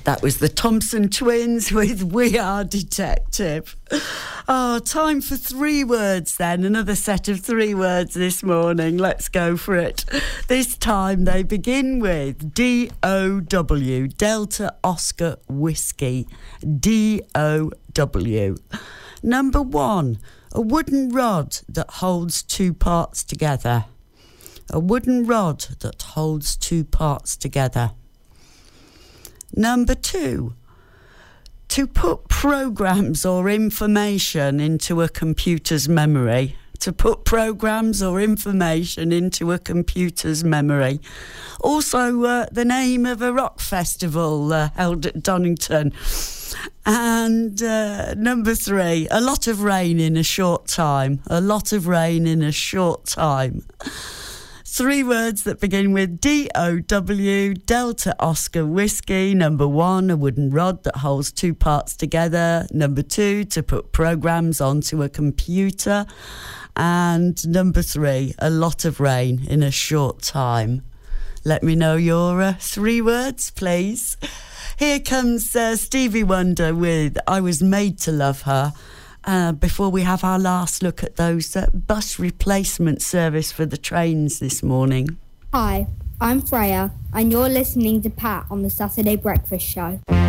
That was the Thompson Twins with We Are Detective. Oh, time for 3 words then. Another set of 3 words this morning. Let's go for it. This time they begin with D-O-W, Delta Oscar Whiskey. D-O-W. Number 1, a wooden rod that holds 2 parts together. A wooden rod that holds 2 parts together. Number 2, to put programs or information into a computer's memory. To put programs or information into a computer's memory. Also, the name of a rock festival held at Donington. And number 3, a lot of rain in a short time. A lot of rain in a short time. 3 words that begin with D-O-W, Delta Oscar Whiskey. Number 1, a wooden rod that holds 2 parts together. Number 2, to put programs onto a computer. And number 3, a lot of rain in a short time. Let me know your 3 words, please. Here comes Stevie Wonder with I Was Made to Love Her. Before we have our last look at those bus replacement service for the trains this morning. Hi, I'm Freya, and you're listening to Pat on the Saturday Breakfast Show.